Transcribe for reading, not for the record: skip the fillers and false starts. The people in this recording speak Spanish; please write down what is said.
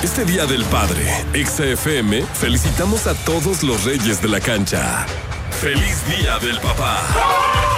Este Día del Padre, Exa FM, felicitamos a todos los reyes de la cancha. ¡Feliz Día del Papá!